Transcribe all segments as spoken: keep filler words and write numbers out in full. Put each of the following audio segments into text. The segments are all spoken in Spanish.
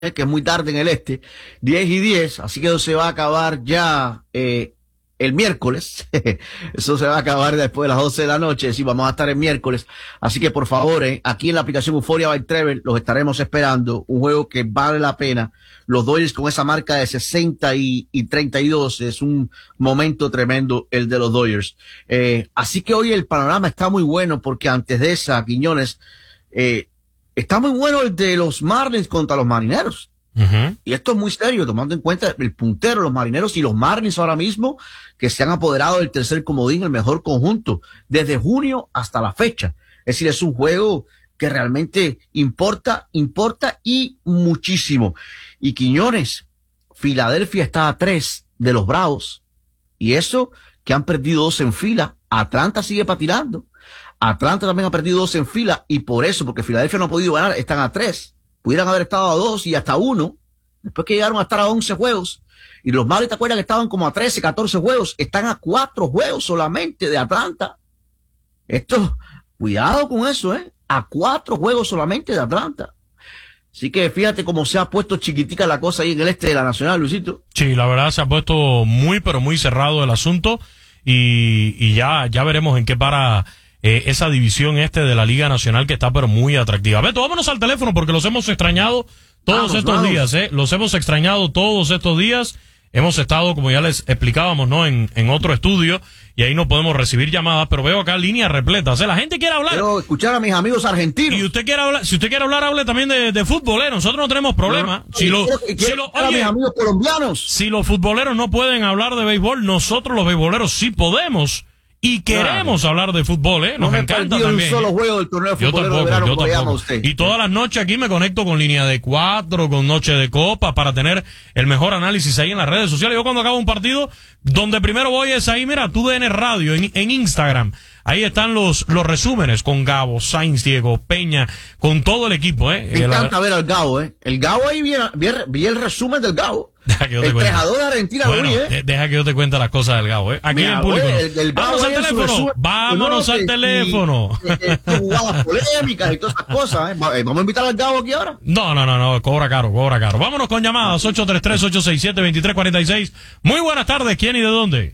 que es muy tarde en el este, diez y diez, así que eso se va a acabar ya eh, el miércoles. Eso se va a acabar después de las doce de la noche, sí, vamos a estar el miércoles. Así que por favor, eh, aquí en la aplicación Euphoria by Trevor los estaremos esperando, un juego que vale la pena. Los Dodgers con esa marca de sesenta y treinta y dos, es un momento tremendo el de los Dodgers. Eh, así que hoy el panorama está muy bueno, porque antes de esa, Quiñones, eh, está muy bueno el de los Marlins contra los Marineros. Uh-huh. Y esto es muy serio, tomando en cuenta el puntero, los Marineros y los Marlins ahora mismo, que se han apoderado del tercer comodín, el mejor conjunto, desde junio hasta la fecha. Es decir, es un juego que realmente importa, importa y muchísimo. Y Quiñones, Filadelfia está a tres de los Bravos, y eso que han perdido dos en fila. Atlanta sigue patinando. Atlanta también ha perdido dos en fila, y por eso, porque Filadelfia no ha podido ganar, están a tres. Pudieran haber estado a dos y hasta uno, después que llegaron a estar a once juegos. Y los Marlins, ¿te acuerdas que estaban como a trece, catorce juegos? Están a cuatro juegos solamente de Atlanta. Esto, cuidado con eso, ¿eh? A cuatro juegos solamente de Atlanta. Así que fíjate cómo se ha puesto chiquitica la cosa ahí en el este de la Nacional, Luisito. Sí, la verdad se ha puesto muy, pero muy cerrado el asunto, y, y ya, ya veremos en qué para eh, esa división este de la Liga Nacional, que está pero muy atractiva. Beto, vámonos al teléfono porque los hemos extrañado todos vamos, estos vamos. días, eh. Los hemos extrañado todos estos días. Hemos estado, como ya les explicábamos, ¿no? En, en otro estudio, y ahí no podemos recibir llamadas, pero veo acá líneas repletas. O sea, la gente quiere hablar. Quiero escuchar a mis amigos argentinos. Y usted quiere hablar, si usted quiere hablar, hable también de, de fútbol, ¿eh? Nosotros no tenemos problema. No, si lo, quiero, si quiero lo, oye, a mis amigos colombianos. Si los futboleros no pueden hablar de béisbol, nosotros los beisboleros sí podemos. Y queremos claro. hablar de fútbol, ¿eh? Nos no encanta también. Un solo juego del torneo de fútbol de verano, yo tampoco. Usted. Y todas las noches aquí me conecto con línea de cuatro, con noche de copa, para tener el mejor análisis ahí en las redes sociales. Yo cuando acabo un partido, donde primero voy es ahí, mira, T U D N Radio, en, en Instagram. Ahí están los los resúmenes con Gabo, Sainz, Diego, Peña, con todo el equipo, ¿eh? Me encanta ver al Gabo, ¿eh? El Gabo ahí vi, vi, vi el resumen del Gabo. Deja que yo te el cuente. trejador de Argentina, bueno, Luis, ¿eh? Deja que yo te cuente las cosas del Gabo, ¿eh? Aquí en público. No. El, el Vámonos al teléfono. Vámonos al teléfono. Jugadas polémicas y todas esas cosas, ¿eh? Vamos a invitar al Gabo aquí ahora. No, no, no, no, cobra caro, cobra caro. Vámonos con llamadas ocho tres tres, ocho seis siete, dos tres cuatro seis. Muy buenas tardes, ¿quién y de dónde?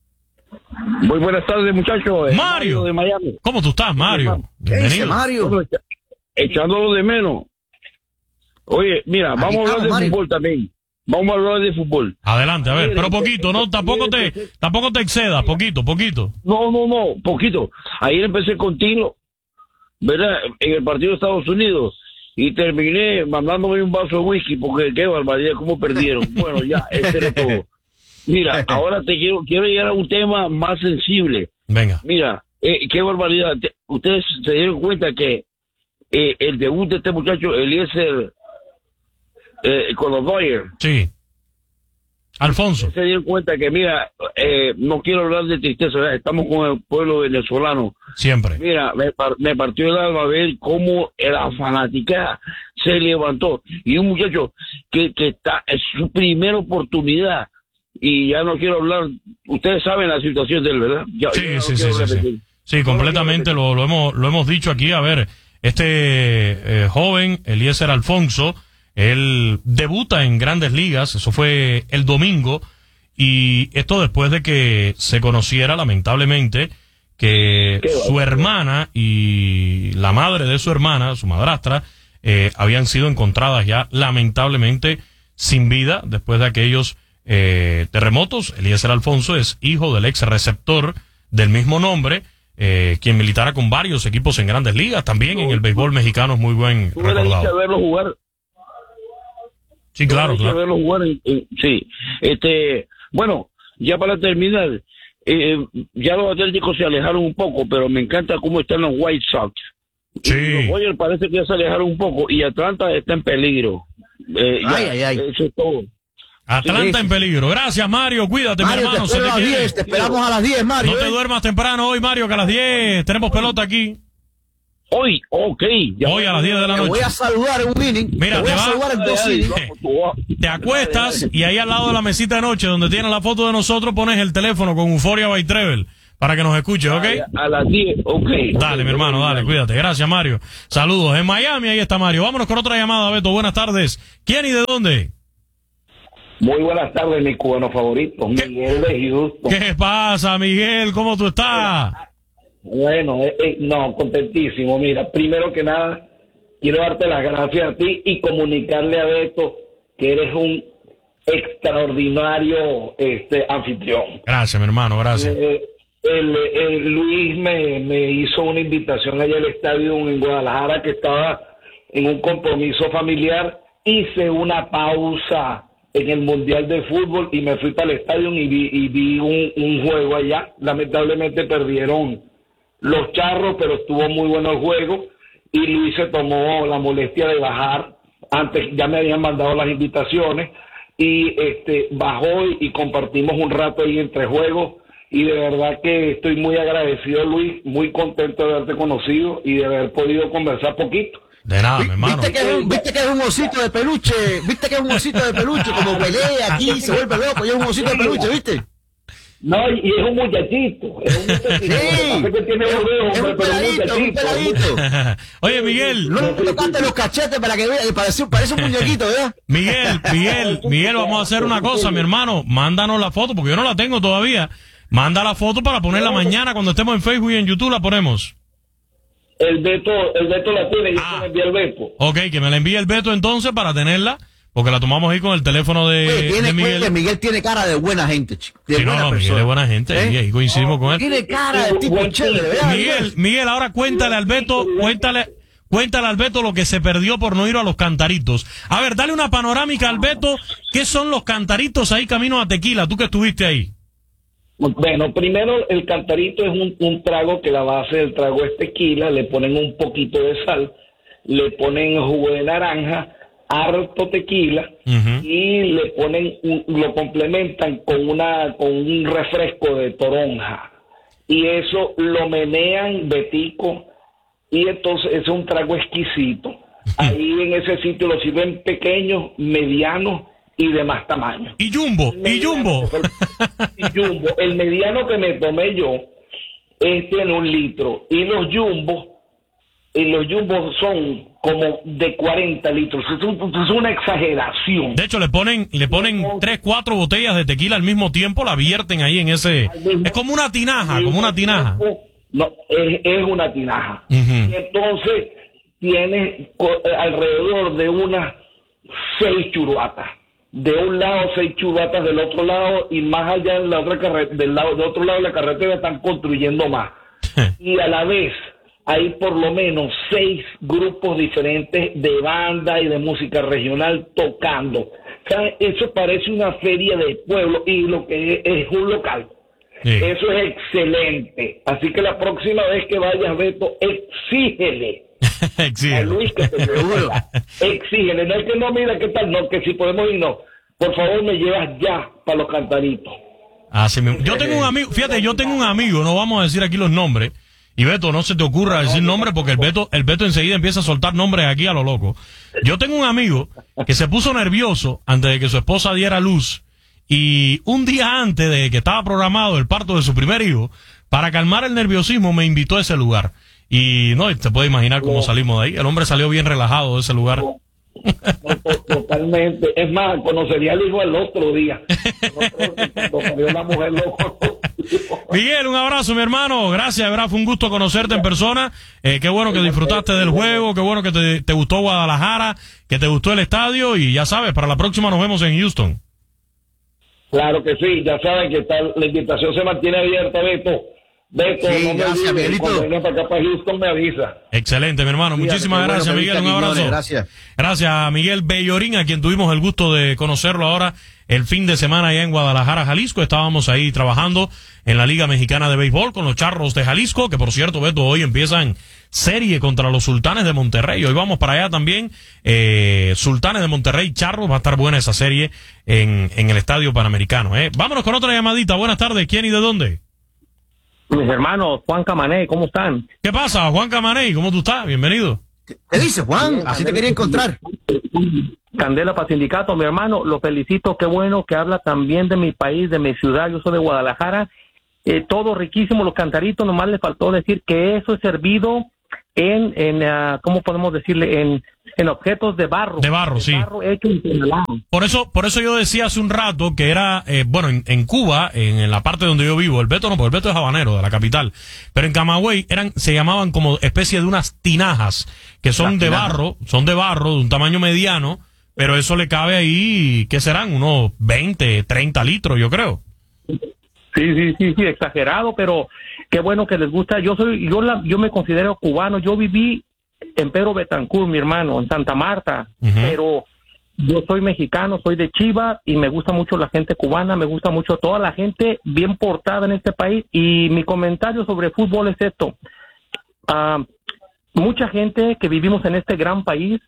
Muy buenas tardes, muchachos. Mario. Mario de Miami. ¿Cómo tú estás, Mario? Bienvenido. Mario? Echándolo de menos. Oye, mira, Aquí vamos a hablar de Mario. fútbol también. Vamos a hablar de fútbol. Adelante, a ver, pero poquito, no, tampoco te, tampoco te excedas, poquito, poquito. No, no, no, poquito. Ayer empecé contigo, ¿verdad? En el partido de Estados Unidos. Y terminé mandándome un vaso de whisky, porque qué barbaridad, cómo perdieron. Bueno, ya, ese era todo. Mira, ahora te quiero, quiero llegar a un tema más sensible. Venga. Mira, eh, qué barbaridad. Ustedes se dieron cuenta que eh, el debut de este muchacho, Eliezer, eh, con los Dodgers. Sí. Alfonso. Se dieron cuenta que, mira, eh, no quiero hablar de tristeza, ¿verdad? Estamos con el pueblo venezolano. Siempre. Mira, me, me partió el alma ver cómo la fanática se levantó. Y un muchacho que, que está, es su primera oportunidad. Y ya no quiero hablar, ustedes saben la situación de él, ¿verdad? Ya, sí, no sí, sí, sí, sí, sí, completamente lo, lo hemos lo hemos dicho aquí. A ver, este eh, joven, Eliezer Alfonso, él debuta en Grandes Ligas, eso fue el domingo, y esto después de que se conociera, lamentablemente, que su hermana y la madre de su hermana, su madrastra, eh, habían sido encontradas ya, lamentablemente, sin vida, después de aquellos Eh, terremotos. Eliezer Alfonso es hijo del ex receptor del mismo nombre, eh, quien militara con varios equipos en Grandes Ligas, también en el béisbol mexicano es muy buen ¿Tú recordado. verlo jugar? Sí, claro, claro. Verlo jugar en, en, sí. Este, bueno, ya para terminar, eh, ya los Atléticos se alejaron un poco, pero me encanta cómo están los White Sox. Sí. Los Dodgers parece que ya se alejaron un poco y Atlanta está en peligro. Eh, ay, ya, ay, ay. Eso es todo. Atlanta sí, en peligro. Gracias, Mario. Cuídate, Mario, mi hermano. Te, Se te, a las diez, te esperamos a las diez, Mario. No te ¿eh? duermas temprano hoy, Mario, que a las diez tenemos pelota aquí. Hoy, ok. Ya hoy a las diez de la noche. Te voy a saludar en un inning. Mira, te voy te a va, saludar en dos innings. Te acuestas y ahí al lado de la mesita de noche donde tiene la foto de nosotros pones el teléfono con Euphoria by Trevor para que nos escuche, ¿ok? A, a las diez, ok. Dale, mi hermano, dale, cuídate. Gracias, Mario. Saludos. En Miami, ahí está Mario. Vámonos con otra llamada, Beto. Buenas tardes. ¿Quién y de dónde? Muy buenas tardes, mi cubano favorito, Miguel de Houston. ¿Qué pasa, Miguel? ¿Cómo tú estás? Bueno, eh, eh, no, contentísimo. Mira, primero que nada, quiero darte las gracias a ti y comunicarle a Beto que eres un extraordinario este anfitrión. Gracias, mi hermano, gracias. Eh, el, el Luis me, me hizo una invitación allá al estadio en Guadalajara, que estaba en un compromiso familiar. Hice una pausa en el Mundial de Fútbol y me fui para el estadio y vi, y vi un, un juego allá. Lamentablemente perdieron los Charros, pero estuvo muy bueno el juego y Luis se tomó la molestia de bajar. Antes ya me habían mandado las invitaciones y este bajó y, y compartimos un rato ahí entre juegos y de verdad que estoy muy agradecido, Luis, muy contento de haberte conocido y de haber podido conversar poquito. De nada, mi hermano. ¿Viste que, es un, ¿Viste que es un osito de peluche? ¿Viste que es un osito de peluche? Como pelea aquí, se vuelve loco y es un osito de peluche, ¿viste? No, y es un muchachito. Es un muchachito. Sí, que tiene es, dedo, es hombre, un pero peladito, un peladito. Oye, Miguel. No le tocaste los cachetes para que vea, parece, parece un muñequito, ¿verdad? Miguel, Miguel, Miguel, vamos a hacer una cosa, mi hermano. Mándanos la foto, porque yo no la tengo todavía. Manda la foto para ponerla mañana cuando estemos en Facebook y en YouTube la ponemos. El Beto, el Beto la tiene, yo Ah. te la envié al Beto. Ok, que me la envíe el Beto entonces para tenerla, porque la tomamos ahí con el teléfono de, Oye, tiene, de Miguel. oye, Miguel tiene cara de buena gente, chico. De Sí, no, buena no, persona. Miguel es buena gente, ¿Eh? y ahí coincidimos con él. Tiene cara de tipo Buen chévere, tipo. ¿verdad? Miguel, Miguel, ahora cuéntale al Beto, cuéntale, cuéntale al Beto lo que se perdió por no ir a los cantaritos. A ver, dale una panorámica al Beto, ¿qué son los cantaritos ahí camino a Tequila? Tú que estuviste ahí. Bueno, primero el cantarito es un, un trago que la base del trago es tequila, le ponen un poquito de sal, le ponen jugo de naranja, harto tequila Ujú. y le ponen, un- lo complementan con una con un refresco de toronja y eso lo menean betico y entonces es un trago exquisito. Ahí en ese sitio lo sirven pequeños, medianos y de más tamaño. Y Jumbo, y Jumbo. Y Jumbo, el mediano que me tomé yo es tiene un litro y los Jumbo y los Jumbo son como de cuarenta litros. Es, un- es una exageración. De hecho, le ponen, le ponen tres, cuatro botellas de tequila al mismo tiempo, la vierten ahí en ese, es como una tinaja, como una tinaja. No, es, es una tinaja. Ujú. Y entonces tiene co- alrededor de unas seis churuatas. De un lado seis churuatas, del otro lado y más allá en la otra carre- del lado del otro lado de la carretera están construyendo más. Y a la vez hay por lo menos seis grupos diferentes de banda y de música regional tocando. O sea, eso parece una feria de pueblo y lo que es, es un local. Sí. Eso es excelente. Así que la próxima vez que vayas, Beto, exígele a Exígelo. Luis que te lleve. Exígele. No es que no, mira qué tal, no, que si podemos ir, no. Por favor, me llevas ya para los cantaritos. Así mismo. Yo tengo un amigo, fíjate, yo tengo un amigo, no vamos a decir aquí los nombres. Y Beto, no se te ocurra decir nombres porque el Beto, el Beto enseguida empieza a soltar nombres aquí a lo loco. Yo tengo un amigo que se puso nervioso antes de que su esposa diera luz y un día antes de que estaba programado el parto de su primer hijo, para calmar el nerviosismo me invitó a ese lugar. Y no, te puedes imaginar cómo salimos de ahí. El hombre salió bien relajado de ese lugar. Totalmente. Es más, conocería al hijo el otro día. Cuando salió la mujer loco. Miguel, un abrazo, mi hermano. Gracias, verdad, fue un gusto conocerte en persona. Eh, qué bueno que disfrutaste del juego, qué bueno que te, te gustó Guadalajara, que te gustó el estadio y ya sabes, para la próxima nos vemos en Houston. Claro que sí, ya saben que está, la invitación se mantiene abierta, Beto. Beto, Sí, no me gracias, olvides, Miguelito. cuando venga para acá para Houston me avisa. Excelente, mi hermano. Muchísimas Qué bueno gracias, que Miguel. viste Un a abrazo. Quiñones, gracias. Gracias a Miguel Bellorín, a quien tuvimos el gusto de conocerlo ahora el fin de semana allá en Guadalajara, Jalisco. Estábamos ahí trabajando en la Liga Mexicana de Béisbol con los Charros de Jalisco, que por cierto, Beto, hoy empiezan serie contra los Sultanes de Monterrey. Hoy vamos para allá también. Eh, Sultanes de Monterrey, Charros. Va a estar buena esa serie en, en el Estadio Panamericano. ¿eh? Vámonos con otra llamadita. Buenas tardes. ¿Quién y de dónde? Mis hermanos, Juan Camané, ¿cómo están? ¿Qué pasa, Juan Camaney? ¿Cómo tú estás? Bienvenido. ¿Qué dices, Juan? Así te quería encontrar. Candela para Sindicato, mi hermano, lo felicito, qué bueno que habla también de mi país, de mi ciudad, yo soy de Guadalajara, eh, todo riquísimo, los cantaritos, nomás le faltó decir que eso es servido en, en uh, ¿cómo podemos decirle? En, en objetos de barro. De barro, de sí. Barro hecho en Tonalá. Por eso, por eso yo decía hace un rato que era, eh, bueno, en, en Cuba, en, en la parte donde yo vivo, el Beto no, porque el Beto es habanero, de la capital, pero en Camagüey eran, se llamaban como especie de unas tinajas, que son Las de tinajas. barro, son de barro, de un tamaño mediano, pero eso le cabe ahí, ¿qué serán? Unos veinte, treinta litros, yo creo. Sí, sí, sí, sí, exagerado, pero qué bueno que les gusta. Yo soy, yo la, yo me considero cubano. Yo viví en Pedro Betancourt, mi hermano, en Santa Marta, Uh-huh. pero yo soy mexicano, soy de Chivas y me gusta mucho la gente cubana, me gusta mucho toda la gente bien portada en este país. Y mi comentario sobre fútbol es esto: uh, mucha gente que vivimos en este gran país,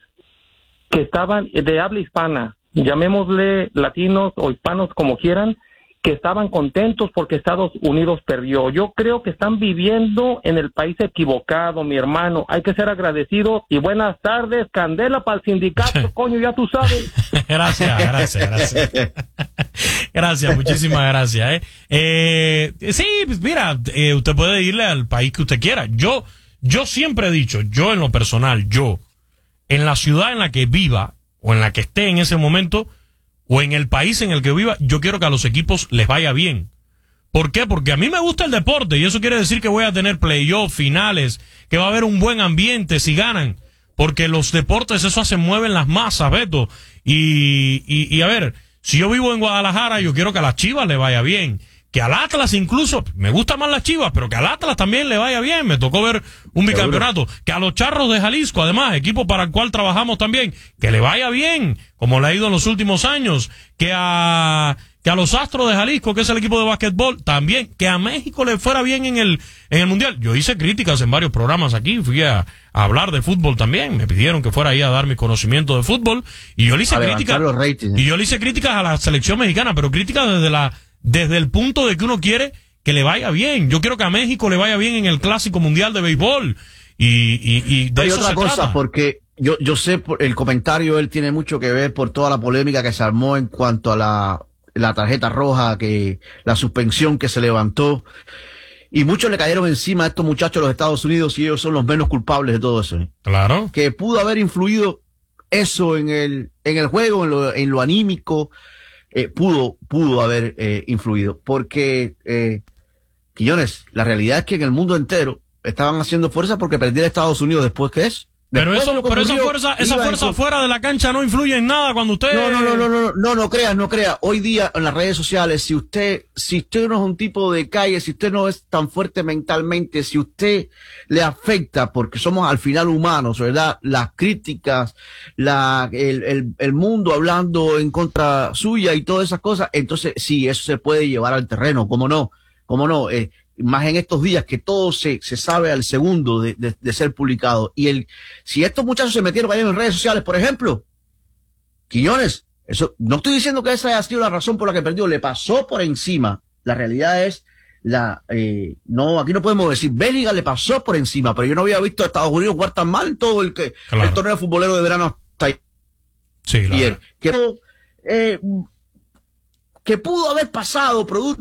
que estaban de habla hispana, llamémosle latinos o hispanos como quieran, que estaban contentos porque Estados Unidos perdió. Yo creo que están viviendo en el país equivocado, mi hermano. Hay que ser agradecidos y buenas tardes, candela para el sindicato, coño, ya tú sabes. Gracias, gracias, gracias. Gracias, muchísimas gracias. ¿eh? Eh, sí, pues mira, eh, usted puede irle al país que usted quiera. Yo, yo siempre he dicho, yo en lo personal, yo, en la ciudad en la que viva o en la que esté en ese momento, o en el país en el que viva, yo quiero que a los equipos les vaya bien. ¿Por qué? Porque a mí me gusta el deporte y eso quiere decir que voy a tener playoffs, finales, que va a haber un buen ambiente si ganan. Porque los deportes, eso se mueven las masas, Beto. Y, y, y a ver, si yo vivo en Guadalajara, yo quiero que a las Chivas le vaya bien. Que al Atlas incluso, me gustan más las Chivas, pero que al Atlas también le vaya bien. Me tocó ver un bicampeonato. Que a los Charros de Jalisco, además, equipo para el cual trabajamos también, que le vaya bien, como le ha ido en los últimos años. Que a, que a los Astros de Jalisco, que es el equipo de básquetbol, también. Que a México le fuera bien en el, en el Mundial. Yo hice críticas en varios programas aquí, fui a, a hablar de fútbol también. Me pidieron que fuera ahí a dar mi conocimiento de fútbol. Y yo le hice A críticas. levantar los ratings. Y yo le hice críticas a la selección mexicana, pero críticas desde la, desde el punto de que uno quiere que le vaya bien. Yo quiero que a México le vaya bien en el Clásico Mundial de Béisbol. Y, y, y de Hay eso otra se cosa, trata. porque yo, yo sé, por el comentario él tiene mucho que ver por toda la polémica que se armó en cuanto a la, la tarjeta roja, que la suspensión que se levantó. Y muchos le cayeron encima a estos muchachos de los Estados Unidos y ellos son los menos culpables de todo eso. ¿eh? Claro. Que pudo haber influido eso en el, en el juego, en lo, en lo anímico, eh, pudo, pudo haber eh, influido. Porque, eh, Quiñones, la realidad es que en el mundo entero estaban haciendo fuerza porque perdiera Estados Unidos después que es. Pero Después de eso, lo que pero esa ocurrió, fuerza, esa iba en fuerza con- fuera de la cancha no influye en nada cuando usted. No, no, no, no, no, no, no creas, no creas. Hoy día en las redes sociales, si usted, si usted no es un tipo de calle, si usted no es tan fuerte mentalmente, si usted le afecta, porque somos al final humanos, ¿verdad? Las críticas, la, el, el, el mundo hablando en contra suya y todas esas cosas, entonces sí, eso se puede llevar al terreno, ¿cómo no? ¿Cómo no? Eh, más en estos días que todo se, se sabe al segundo de, de, de ser publicado. Y el, si estos muchachos se metieron ahí en redes sociales, por ejemplo, Quiñones, eso, no estoy diciendo que esa haya sido la razón por la que perdió, le pasó por encima. La realidad es, la, eh, no, aquí no podemos decir, Bélgica le pasó por encima, pero yo no había visto a Estados Unidos jugar tan mal todo el que, Claro. el torneo futbolero de verano hasta Sí, claro. ayer. Que, eh, que pudo haber pasado producto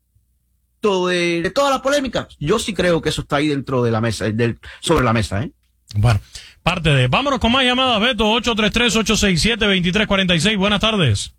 de, de toda la polémica. Yo sí creo que eso está ahí dentro de la mesa, del, sobre la mesa, ¿eh? Bueno, parte de. Vámonos con más llamadas, Beto. ocho tres tres, ocho seis siete, dos tres cuatro seis. Buenas tardes.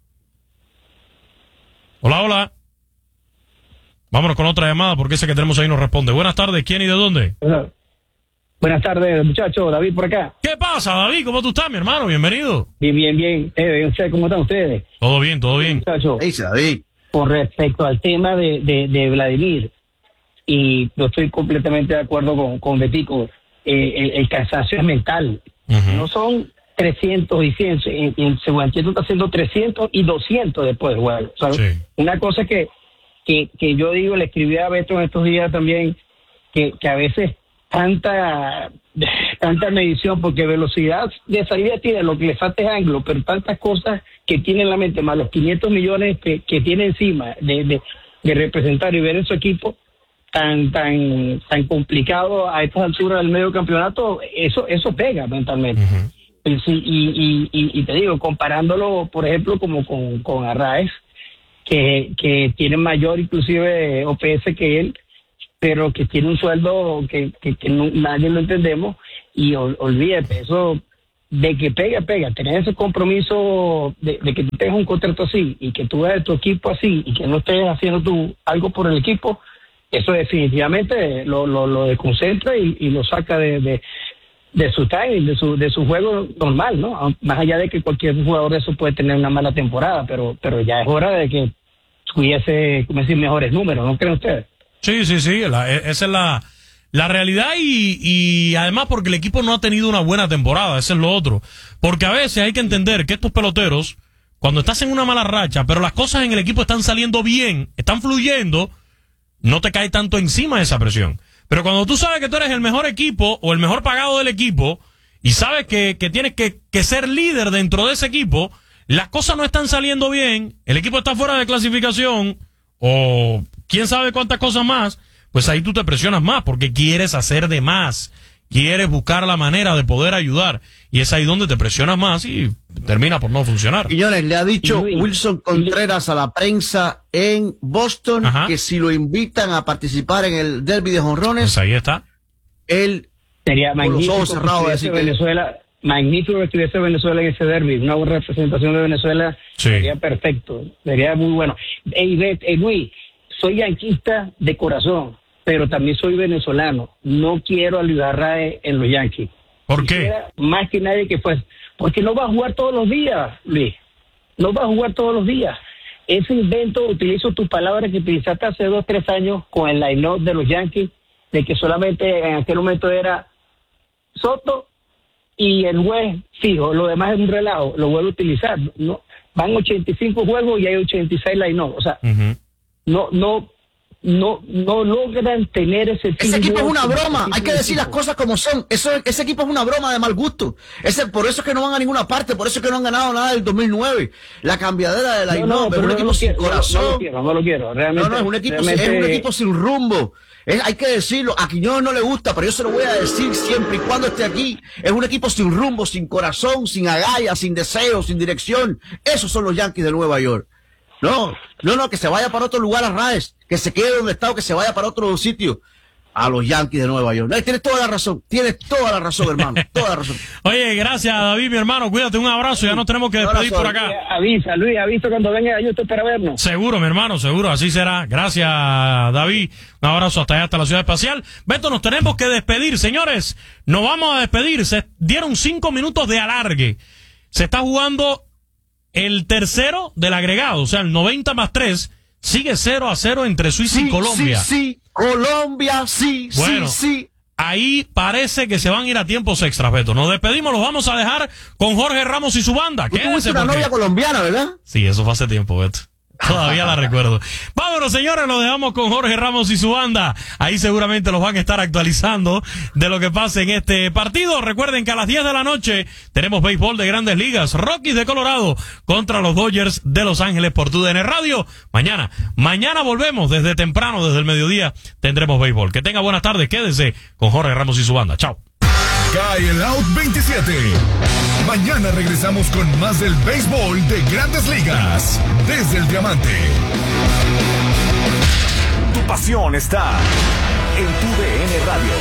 Hola, hola. Vámonos con otra llamada porque ese que tenemos ahí nos responde. Buenas tardes. ¿Quién y de dónde? Bueno, buenas tardes, muchachos. David por acá. ¿Qué pasa, David? ¿Cómo tú estás, mi hermano? Bienvenido. Bien, bien, bien. Eh, no sé cómo están ustedes, Todo bien, todo bien. muchachos. ¿Qué dice David? Con respecto al tema de, de, de Vladimir, y yo estoy completamente de acuerdo con, con Betico, eh, el, el cansancio es mental. Ujú. No son trescientos y cien, en, en Seguantier tú estás haciendo trescientos y doscientos después del juego. O sea, Sí. una cosa que, que, que yo digo, le escribí a Beto en estos días también, que, que a veces tanta tanta medición, porque velocidad de salida tiene, lo que le falta es ángulo, pero tantas cosas que tiene en la mente, más los quinientos millones que, que tiene encima de, de, de representar y ver en su equipo tan tan tan complicado a estas alturas del medio campeonato, eso eso pega mentalmente. Ujú. Y, sí, y, y, y, y te digo, comparándolo, por ejemplo, como con, con Arraez, que, que tiene mayor inclusive O P S que él, pero que tiene un sueldo que, que, que no, nadie lo entendemos, y ol, olvídate, eso de que pega, pega, tener ese compromiso de, de que tú tengas un contrato así y que tú veas tu equipo así y que no estés haciendo tú algo por el equipo, eso definitivamente lo, lo, lo desconcentra y, y lo saca de, de, de su timing, de su, de su juego normal, ¿no? Más allá de que cualquier jugador de eso puede tener una mala temporada, pero, pero ya es hora de que tuviese, como decir, mejores números, ¿no creen ustedes? Sí, sí, sí, la, esa es la, la realidad y, y además porque el equipo no ha tenido una buena temporada, eso es lo otro. Porque a veces hay que entender que estos peloteros, cuando estás en una mala racha, pero las cosas en el equipo están saliendo bien, están fluyendo, no te cae tanto encima esa presión. Pero cuando tú sabes que tú eres el mejor equipo o el mejor pagado del equipo y sabes que, que tienes que, que ser líder dentro de ese equipo, las cosas no están saliendo bien, el equipo está fuera de clasificación o quién sabe cuántas cosas más, pues ahí tú te presionas más porque quieres hacer de más, quieres buscar la manera de poder ayudar y es ahí donde te presionas más y termina por no funcionar. Quiñones, le ha dicho Y- Wilson Contreras a la prensa en Boston Ajá. que si lo invitan a participar en el derby de jonrones, Pues ahí está. él Sería con los magnífico ojos que cerrados va a estuviese decir que- Venezuela, magnífico que estuviese Venezuela en ese derby, una buena representación de Venezuela, Sí. sería perfecto, sería muy bueno. Ey, Bet, ey, Luis, soy yanquista de corazón, pero también soy venezolano, no quiero a Luis Arraez en los Yankees. ¿Por qué? Quisiera más que nadie que pues, porque no va a jugar todos los días, Luis, no va a jugar todos los días. Ese invento, utilizo tus palabras que utilizaste hace dos, tres años con el line-up de los Yankees, de que solamente en aquel momento era Soto y el juez fijo, lo demás es un relajo, lo vuelvo a utilizar. No, van ochenta y cinco juegos y hay ochenta y seis line-up, o sea, Uh-huh. no, no, no, no logran tener ese ese equipo es una teamwork, broma, ese hay que tipo de decir las equipo. cosas como son. Eso, ese equipo es una broma de mal gusto. Ese, por eso es que no van a ninguna parte, por eso es que no han ganado nada del dos mil nueve. La cambiadera de la No, no, es pero un no equipo lo sin quiero, no, lo- corazón. no lo quiero, no lo quiero, realmente. No, no, es un equipo, sin- realmente- es un equipo sin rumbo. Es- hay que decirlo, a Quiñones no le gusta, pero yo se lo voy a decir siempre y cuando esté aquí. Es un equipo sin rumbo, sin corazón, sin agallas, sin deseo, sin dirección. Esos son los Yankees de Nueva York. No, no, no, que se vaya para otro lugar a Raes, que se quede donde está o que se vaya para otro sitio. A los Yankees de Nueva York. No, tienes toda la razón, tienes toda la razón, hermano, toda la razón. Oye, gracias David, mi hermano, cuídate, un abrazo, ya nos tenemos que Un despedir abrazo. por acá. Avisa, Luis, avisa cuando venga, yo estoy para vernos. Seguro, mi hermano, seguro, así será. Gracias, David. Un abrazo hasta allá, hasta la ciudad espacial. Beto, nos tenemos que despedir, señores. Nos vamos a despedir. Se dieron cinco minutos de alargue. Se está jugando el tercero del agregado, o sea, el noventa más tres. Sigue cero a cero entre Suiza Sí, y Colombia. sí, sí, Colombia, sí, Bueno. sí, sí. Ahí parece que se van a ir a tiempos extras, Beto. Nos despedimos, los vamos a dejar con Jorge Ramos y su banda. Tú Quédense tuviste una porque- novia colombiana, ¿verdad? Sí, eso fue hace tiempo, Beto. Todavía la recuerdo. Vámonos, señores, lo dejamos con Jorge Ramos y su banda. Ahí seguramente los van a estar actualizando de lo que pase en este partido. Recuerden que a las diez de la noche tenemos béisbol de Grandes Ligas. Rockies de Colorado contra los Dodgers de Los Ángeles por tu D N Radio. Mañana, mañana volvemos desde temprano, desde el mediodía, tendremos béisbol. Que tenga buenas tardes. Quédese con Jorge Ramos y su banda. Chao. Cae el Out veintisiete. Mañana regresamos con más del béisbol de Grandes Ligas. Desde el Diamante. Tu pasión está en tu D N Radio.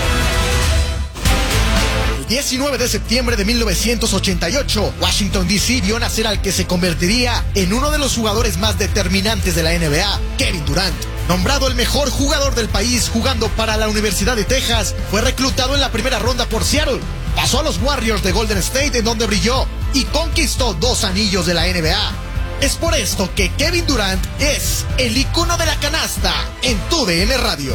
El diecinueve de septiembre de mil novecientos ochenta y ocho, Washington D C vio nacer al que se convertiría en uno de los jugadores más determinantes de la N B A, Kevin Durant. Nombrado el mejor jugador del país jugando para la Universidad de Texas, fue reclutado en la primera ronda por Seattle. Pasó a los Warriors de Golden State, en donde brilló y conquistó dos anillos de la N B A. Es por esto que Kevin Durant es el icono de la canasta en tu D N Radio.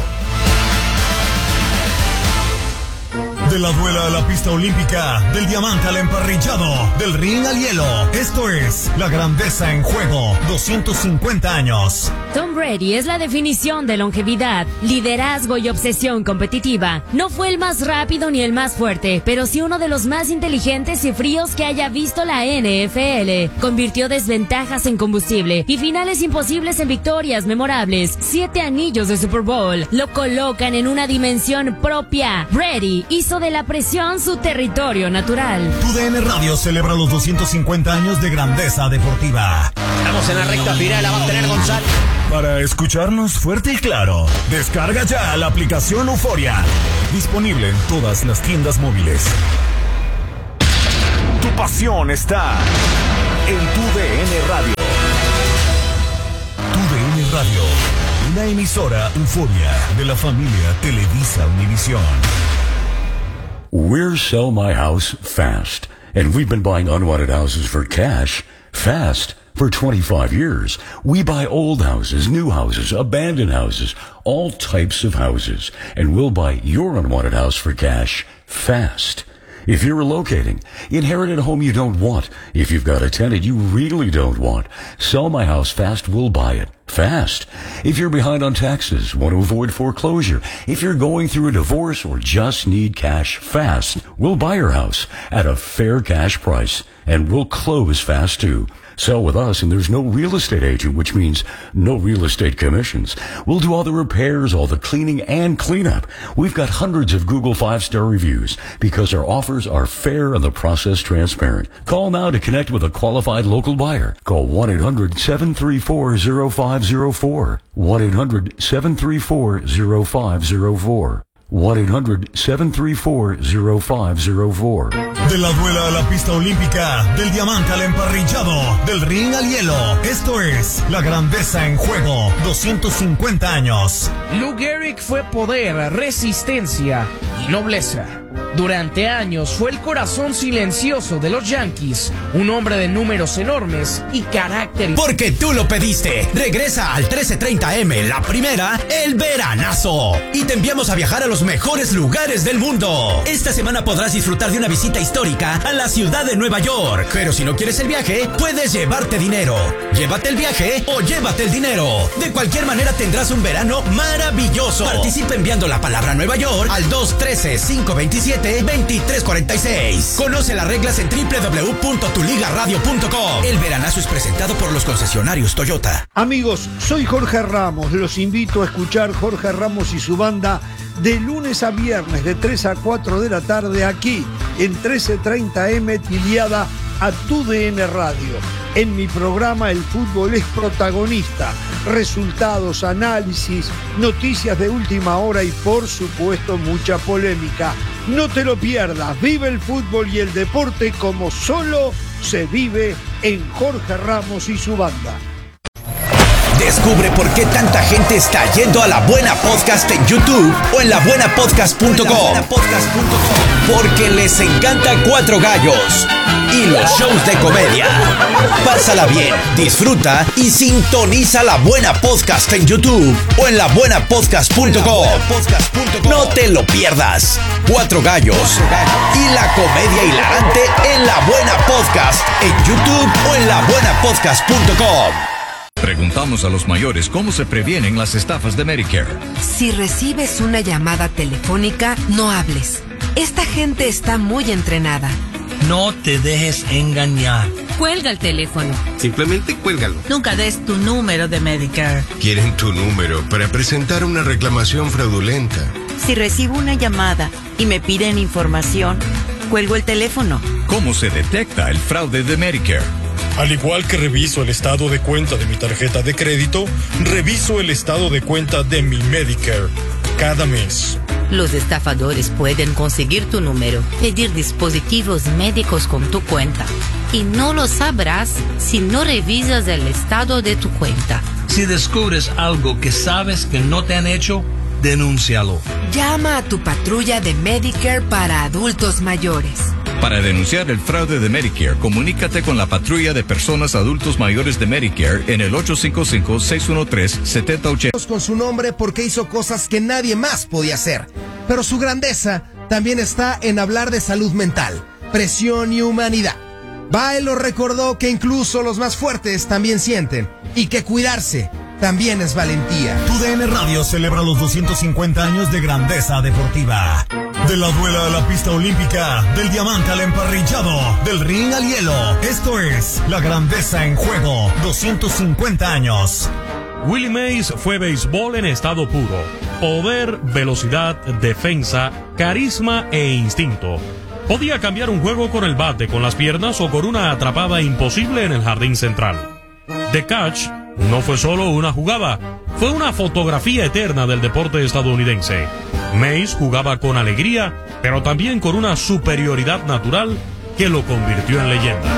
De la duela a la pista olímpica, del diamante al emparrillado, del ring al hielo. Esto es la grandeza en juego. doscientos cincuenta años. Tom Brady es la definición de longevidad, liderazgo y obsesión competitiva. No fue el más rápido ni el más fuerte, pero sí uno de los más inteligentes y fríos que haya visto la N F L. Convirtió desventajas en combustible y finales imposibles en victorias memorables. Siete anillos de Super Bowl lo colocan en una dimensión propia. Brady hizo de de la presión su territorio natural. Tu D N Radio celebra los doscientos cincuenta años de grandeza deportiva. Estamos en la recta final, la va a tener González. Para escucharnos fuerte y claro, descarga ya la aplicación Euforia. Disponible en todas las tiendas móviles. Tu pasión está en Tu D N Radio. Tu D N Radio, una emisora Euforia de la familia Televisa Univisión. We're Sell My House Fast, and we've been buying unwanted houses for cash fast for twenty-five years. We buy old houses, new houses, abandoned houses, all types of houses, and we'll buy your unwanted house for cash fast. If you're relocating, inherited a home you don't want, if you've got a tenant you really don't want, Sell My House Fast will buy it fast. If you're behind on taxes, want to avoid foreclosure, if you're going through a divorce or just need cash fast, we'll buy your house at a fair cash price, and we'll close fast too. Sell with us and there's no real estate agent, which means no real estate commissions. We'll do all the repairs, all the cleaning and cleanup. We've got hundreds of Google five-star reviews because our offers are fair and the process transparent. Call now to connect with a qualified local buyer. Call one eight hundred seven three four zero five zero four. one eight hundred seven three four zero five zero four. one eight hundred seven three four zero five zero four. De la duela a la pista olímpica, del diamante al emparrillado, del ring al hielo. Esto es la grandeza en juego. doscientos cincuenta años. Lou Gehrig fue poder, resistencia y nobleza. Durante años fue el corazón silencioso de los Yankees, un hombre de números enormes y carácter. Porque tú lo pediste. Regresa al trece treinta eme, la primera, el veranazo. Y te enviamos a viajar a los mejores lugares del mundo. Esta semana podrás disfrutar de una visita histórica a la ciudad de Nueva York. Pero si no quieres el viaje, puedes llevarte dinero. Llévate el viaje o llévate el dinero. De cualquier manera tendrás un verano maravilloso. Participa enviando la palabra Nueva York al dos uno tres cinco dos siete dos tres cuatro seis. Conoce las reglas en doble u doble u doble u punto tu liga radio punto com. El veranazo es presentado por los concesionarios Toyota. Amigos, soy Jorge Ramos. Los invito a escuchar Jorge Ramos y su banda de lunes a viernes de tres a cuatro de la tarde aquí en trece treinta eme tiliada a Tu D N Radio. En mi programa el fútbol es protagonista. Resultados, análisis, noticias de última hora y por supuesto mucha polémica. No te lo pierdas. Vive el fútbol y el deporte como solo se vive en Jorge Ramos y su banda. Descubre por qué tanta gente está yendo a La Buena Podcast en YouTube o en la buena podcast punto com. Porque les encanta Cuatro Gallos y los shows de comedia. Pásala bien, disfruta y sintoniza La Buena Podcast en YouTube o en la buena podcast punto com. No te lo pierdas. Cuatro Gallos y la comedia hilarante en La Buena Podcast en YouTube o en la buena podcast punto com. Preguntamos a los mayores cómo se previenen las estafas de Medicare. Si recibes una llamada telefónica, no hables. Esta gente está muy entrenada. No te dejes engañar. Cuelga el teléfono. Simplemente cuélgalo. Nunca des tu número de Medicare. Quieren tu número para presentar una reclamación fraudulenta. Si recibo una llamada y me piden información, cuelgo el teléfono. ¿Cómo se detecta el fraude de Medicare? Al igual que reviso el estado de cuenta de mi tarjeta de crédito, reviso el estado de cuenta de mi Medicare cada mes. Los estafadores pueden conseguir tu número, pedir dispositivos médicos con tu cuenta. Y no lo sabrás si no revisas el estado de tu cuenta. Si descubres algo que sabes que no te han hecho, denúncialo. Llama a tu patrulla de Medicare para adultos mayores. Para denunciar el fraude de Medicare, comunícate con la patrulla de personas adultos mayores de Medicare en el ocho cinco cinco, seis uno tres, siete cero ocho cero. Con su nombre porque hizo cosas que nadie más podía hacer. Pero su grandeza también está en hablar de salud mental, presión y humanidad. Bael lo recordó que incluso los más fuertes también sienten y que cuidarse también es valentía. Tu D N Radio celebra los doscientos cincuenta años de grandeza deportiva. De la duela a la pista olímpica, del diamante al emparrillado, del ring al hielo. Esto es la grandeza en juego. doscientos cincuenta años. Willie Mays fue béisbol en estado puro. poder, velocidad, defensa, carisma e instinto. Podía cambiar un juego con el bate, con las piernas o con una atrapada imposible en el jardín central. The Catch no fue solo una jugada, fue una fotografía eterna del deporte estadounidense. Mays jugaba con alegría, pero también con una superioridad natural que lo convirtió en leyenda.